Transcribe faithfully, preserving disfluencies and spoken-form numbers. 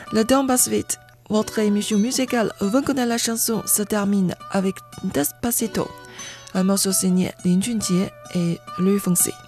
Le temps passe vite. Votre émission musicale Vous connaissez la chanson se termine avec Despacito, un morceau signé Lin Junjie et Lu Fengxi.